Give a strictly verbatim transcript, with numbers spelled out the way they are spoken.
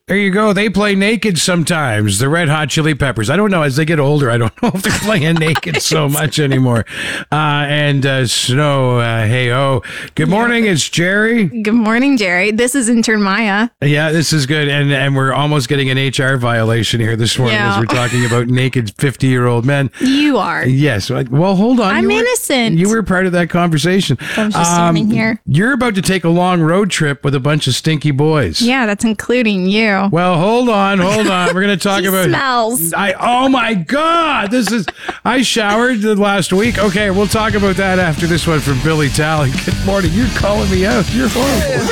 There you go. They play naked sometimes. The Red Hot Chili Peppers. I don't know. As they get older, I don't know if they're playing naked so much anymore. Uh, and uh, Snow, uh, hey, oh. Good morning. Yeah. It's Jerry. Good morning, Jerry. This is intern Maya. Yeah, this is good. And and we're almost getting an H R violation here this morning yeah. as we're talking about naked fifty-year-old men. You are. Yes. Well, hold on. I'm you innocent. Were, you were part of that conversation. I was just um, standing here. You're about to take a long road trip with a bunch of stinky boys. Yeah, that's including you. Well, hold on, hold on. We're going to talk he about smells. I oh my God, this is. I showered last week. Okay, we'll talk about that after this one from Billy Talley. Good morning. You're calling me out. You're horrible.